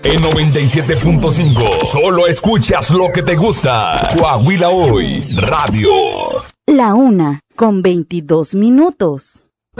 En 97.5, solo escuchas lo que te gusta. Coahuila Hoy, Radio. La 1:22.